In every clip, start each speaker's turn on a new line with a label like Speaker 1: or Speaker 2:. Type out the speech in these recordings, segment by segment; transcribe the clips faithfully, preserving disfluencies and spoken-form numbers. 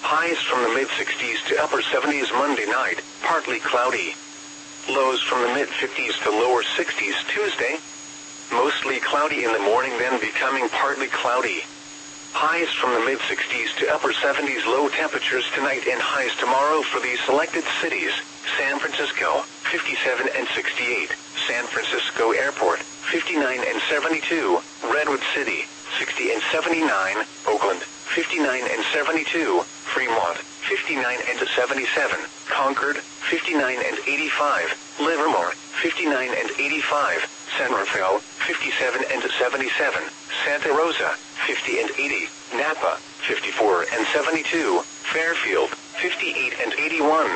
Speaker 1: Highs from the mid-sixties to upper seventies Monday night, partly cloudy. Lows from the mid-fifties to lower sixties Tuesday. Mostly cloudy in the morning, then becoming partly cloudy. Highs from the mid-sixties to upper seventies. Low temperatures tonight and highs tomorrow for these selected cities: San Francisco, fifty-seven and sixty-eight, San Francisco Airport, fifty-nine and seventy-two, Redwood City, sixty and seventy-nine, Oakland, fifty-nine and seventy-two, Fremont, fifty-nine and seventy-seven, Concord, fifty-nine and eighty-five, Livermore, fifty-nine and eighty-five, San Rafael, fifty-seven and seventy-seven, Santa Rosa, fifty and eighty, Napa, fifty-four and seventy-two, Fairfield, fifty-eight and eighty-one.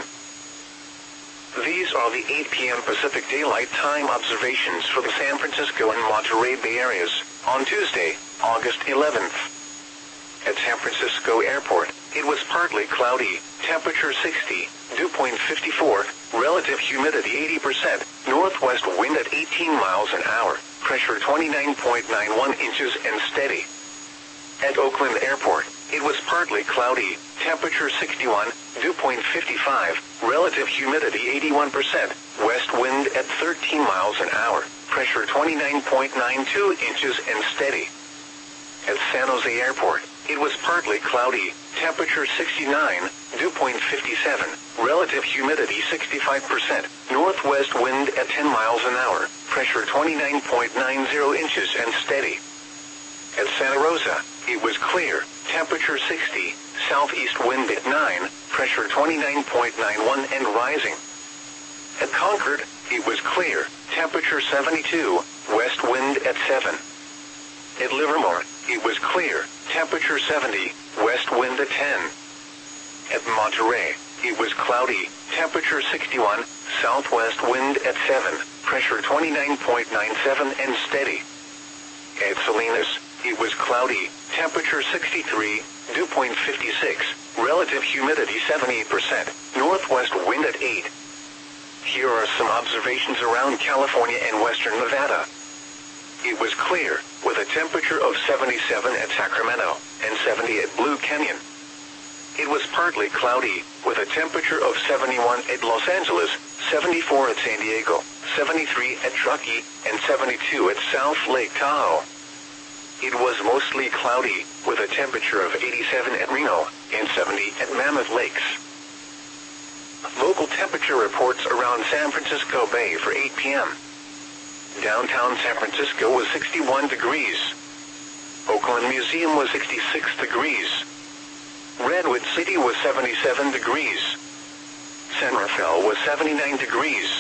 Speaker 1: These are the eight p m Pacific Daylight Time observations for the San Francisco and Monterey Bay areas on Tuesday, August eleventh. At San Francisco Airport, it was partly cloudy, temperature sixty, dew point fifty-four, relative humidity eighty percent, northwest wind at eighteen miles an hour, pressure twenty-nine point nine one inches and steady. At Oakland Airport, it was partly cloudy, temperature sixty-one, dew point fifty-five, relative humidity eighty-one percent, west wind at thirteen miles an hour, pressure twenty-nine point nine two inches and steady. At San Jose Airport, it was partly cloudy, temperature sixty-nine, dew point fifty-seven, relative humidity sixty-five percent, northwest wind at ten miles an hour, pressure twenty-nine point nine zero inches and steady. At Santa Rosa, it was clear, temperature sixty, southeast wind at nine, pressure twenty-nine point nine one and rising. At Concord, it was clear, temperature seventy-two, west wind at seven. At Livermore, it was clear, temperature seventy, west wind at ten. At Monterey, it was cloudy, temperature sixty-one, southwest wind at seven, pressure twenty-nine point nine seven and steady. At Salinas, it was cloudy, temperature sixty-three, dew point fifty-six, relative humidity seventy-eight percent, northwest wind at eight. Here are some observations around California and western Nevada. It was clear, with a temperature of seventy-seven at Sacramento and seventy at Blue Canyon. It was partly cloudy, with a temperature of seventy-one at Los Angeles, seventy-four at San Diego, seventy-three at Truckee, and seventy-two at South Lake Tahoe. It was mostly cloudy, with a temperature of eighty-seven at Reno and seventy at Mammoth Lakes. Local temperature reports around San Francisco Bay for eight p m Downtown San Francisco was sixty-one degrees. Oakland Museum was sixty-six degrees. Redwood City was seventy-seven degrees. San Rafael was seventy-nine degrees.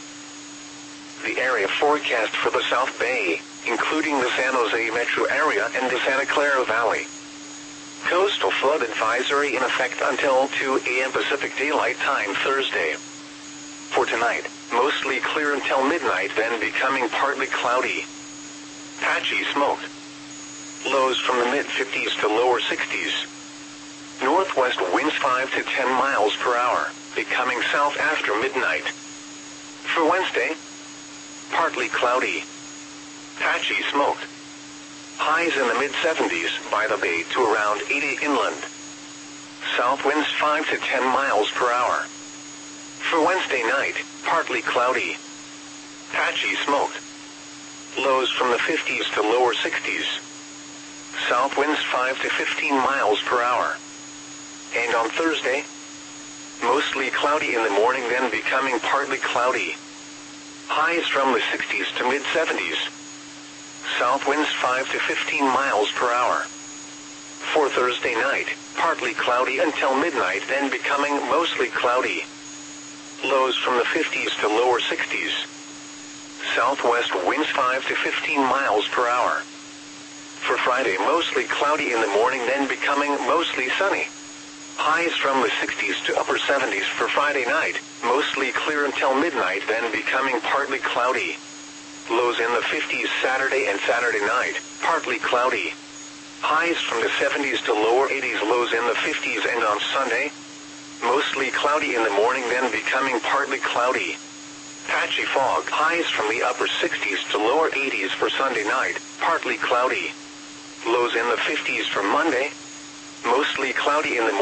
Speaker 1: The area forecast for the South Bay, including the San Jose metro area and the Santa Clara Valley. Coastal flood advisory in effect until two a m Pacific Daylight Time Thursday. For tonight, mostly clear until midnight, then becoming partly cloudy. Patchy smoke. Lows from the mid-fifties to lower sixties. Northwest winds five to ten miles per hour, becoming south after midnight. For Wednesday, partly cloudy. Patchy smoke. Highs in the mid-seventies by the bay to around eighty inland. South winds five to ten miles per hour. For Wednesday night, partly cloudy. Patchy smoke. Lows from the fifties to lower sixties. South winds five to fifteen miles per hour. And on Thursday, mostly cloudy in the morning, then becoming partly cloudy. Highs from the sixties to mid-seventies. South winds five to fifteen miles per hour. For Thursday night, partly cloudy until midnight, then becoming mostly cloudy. Lows from the fifties to lower sixties. Southwest winds five to fifteen miles per hour. For Friday, mostly cloudy in the morning, then becoming mostly sunny. Highs from the sixties to upper seventies for Friday night, mostly clear until midnight, then becoming partly cloudy. Lows in the fifties Saturday and Saturday night, partly cloudy. Highs from the seventies to lower eighties, lows in the fifties, and on Sunday, mostly cloudy in the morning, then becoming partly cloudy. Patchy fog. Highs from the upper sixties to lower eighties for Sunday night, partly cloudy. Lows in the fifties for Monday, mostly cloudy in the morning.